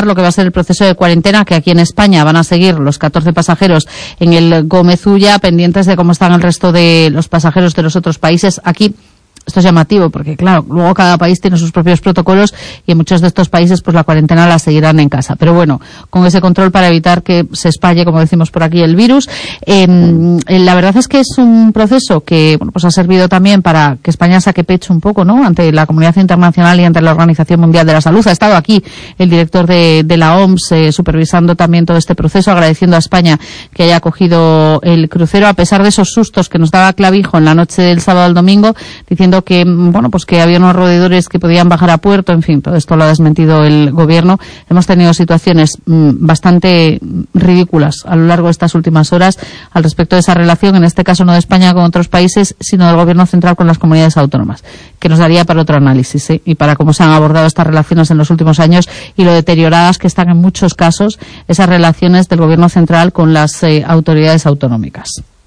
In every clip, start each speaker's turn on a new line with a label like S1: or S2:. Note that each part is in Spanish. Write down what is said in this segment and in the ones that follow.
S1: terminar lo que va a ser el proceso de cuarentena, que aquí en España van a seguir los 14 pasajeros en el Gómez Ulla, pendientes de cómo están el resto de los pasajeros de los otros países. Aquí esto es llamativo porque, claro, luego cada país tiene sus propios protocolos y en muchos de estos países pues la cuarentena la seguirán en casa. Pero bueno, con ese control para evitar que se espalle, como decimos por aquí, el virus. La verdad es que es un proceso que, bueno, pues ha servido también para que España saque pecho un poco, ¿no?, ante la comunidad internacional y ante la Organización Mundial de la Salud. Ha estado aquí el director de la OMS supervisando también todo este proceso, agradeciendo a España que haya acogido el crucero, a pesar de esos sustos que nos daba Clavijo en la noche del sábado al domingo, diciendo que, bueno, pues que había unos roedores que podían bajar a puerto. En fin, todo esto lo ha desmentido el gobierno. Hemos tenido situaciones bastante ridículas a lo largo de estas últimas horas al respecto de esa relación, en este caso no de España con otros países, sino del gobierno central con las comunidades autónomas, que nos daría para otro análisis, y para cómo se han abordado estas relaciones en los últimos años y lo deterioradas que están en muchos casos esas relaciones del gobierno central con las autoridades autonómicas.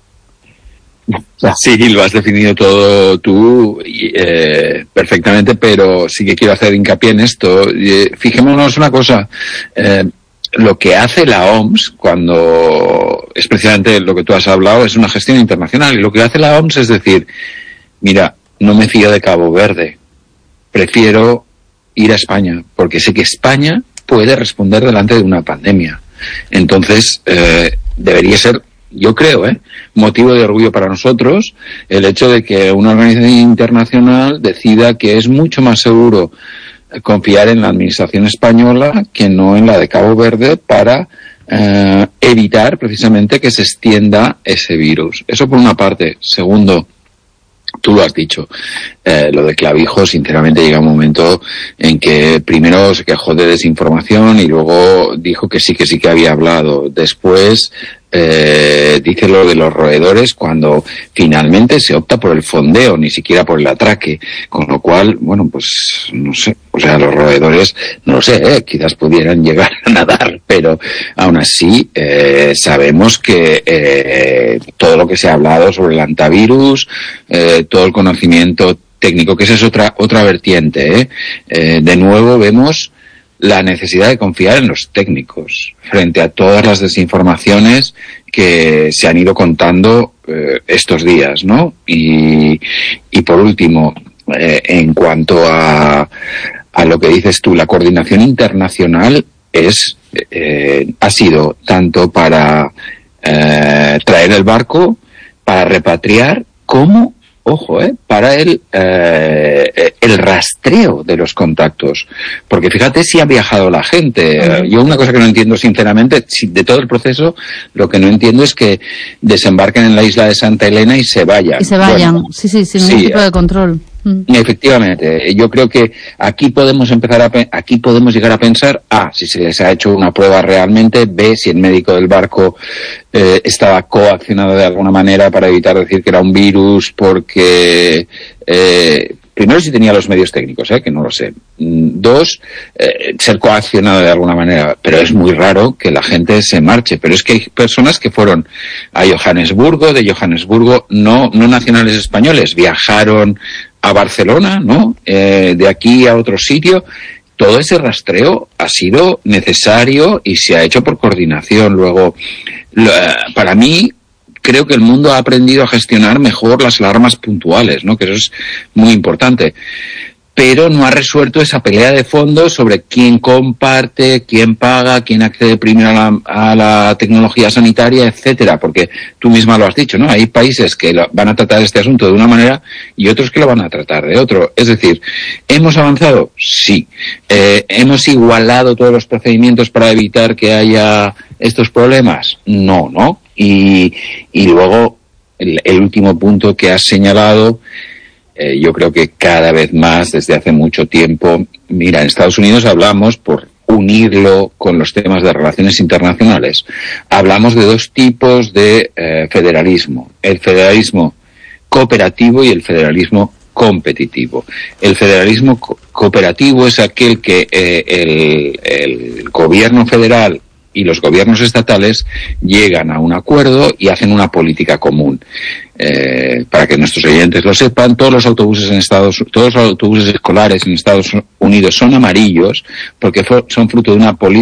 S2: Sí, lo has definido todo tú perfectamente, pero sí que quiero hacer hincapié en esto. Fijémonos una cosa, lo que hace la OMS, cuando es precisamente lo que tú has hablado, es una gestión internacional, y lo que hace la OMS es decir, mira, no me fío de Cabo Verde, prefiero ir a España, porque sé que España puede responder delante de una pandemia. Entonces, debería ser, yo creo, motivo de orgullo para nosotros el hecho de que una organización internacional decida que es mucho más seguro confiar en la administración española que no en la de Cabo Verde para evitar precisamente que se extienda ese virus. Eso por una parte. Segundo, tú lo has dicho, lo de Clavijo, sinceramente llega un momento en que primero se quejó de desinformación y luego dijo que sí que había hablado. Después dice lo de los roedores cuando finalmente se opta por el fondeo, ni siquiera por el atraque, con lo cual, bueno, pues no sé, o sea, los roedores, no lo sé, quizás pudieran llegar a nadar, pero aún así sabemos que todo lo que se ha hablado sobre el antivirus, todo el conocimiento técnico, que esa es otra vertiente, de nuevo vemos la necesidad de confiar en los técnicos frente a todas las desinformaciones que se han ido contando estos días, ¿no? Y por último, en cuanto a lo que dices tú, la coordinación internacional ha sido tanto para traer el barco, para repatriar, como para el rastreo de los contactos. Porque fíjate si ha viajado la gente. Yo una cosa que no entiendo sinceramente, de todo el proceso, lo que no entiendo es que desembarquen en la isla de Santa Elena y se vayan.
S1: Bueno, sin ningún tipo de control.
S2: Efectivamente, yo creo que aquí podemos llegar a pensar, si se les ha hecho una prueba realmente, si el médico del barco estaba coaccionado de alguna manera para evitar decir que era un virus, porque primero si tenía los medios técnicos, que no lo sé. Dos, ser coaccionado de alguna manera, pero es muy raro que la gente se marche. Pero es que hay personas que fueron a Johannesburgo, de Johannesburgo, no nacionales españoles, viajaron a Barcelona, ¿no? De aquí a otro sitio. Todo ese rastreo ha sido necesario y se ha hecho por coordinación. Luego, para mí, creo que el mundo ha aprendido a gestionar mejor las alarmas puntuales, ¿no? Que eso es muy importante. Pero no ha resuelto esa pelea de fondo sobre quién comparte, quién paga, quién accede primero a la tecnología sanitaria, etcétera. Porque tú misma lo has dicho, ¿no? Hay países que van a tratar este asunto de una manera y otros que lo van a tratar de otro. Es decir, ¿hemos avanzado? Sí. ¿Hemos igualado todos los procedimientos para evitar que haya estos problemas? No. Y luego, el último punto que has señalado, yo creo que cada vez más, desde hace mucho tiempo, mira, en Estados Unidos hablamos, por unirlo con los temas de relaciones internacionales, hablamos de dos tipos de federalismo: el federalismo cooperativo y el federalismo competitivo. El federalismo cooperativo es aquel que el gobierno federal y los gobiernos estatales llegan a un acuerdo y hacen una política común. Para que nuestros oyentes lo sepan, todos los autobuses escolares en Estados Unidos son amarillos porque son fruto de una política